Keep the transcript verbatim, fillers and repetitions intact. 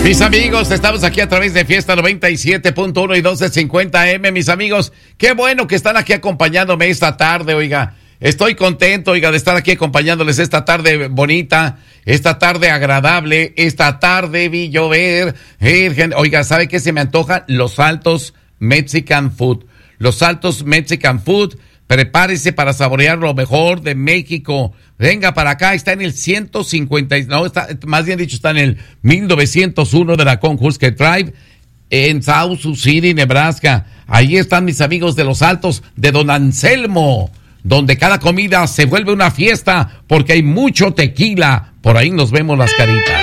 Mis amigos, estamos aquí a través de Fiesta noventa y siete punto uno y doce cincuenta eme. Mis amigos, qué bueno que están aquí acompañándome esta tarde, oiga. Estoy contento, oiga, de estar aquí acompañándoles esta tarde bonita, esta tarde agradable, esta tarde vi llover. Virgen, oiga, ¿sabe qué se me antoja? Los Altos Mexican Food. Los Altos Mexican Food. Prepárese para saborear lo mejor de México. Venga para acá, está en el ciento cincuenta, no, está, más bien dicho, está en el mil novecientos uno de la Conhusker Drive, en South Sioux City, Nebraska. Ahí están mis amigos de Los Altos, de Don Anselmo, donde cada comida se vuelve una fiesta, porque hay mucho tequila. Por ahí nos vemos las caritas.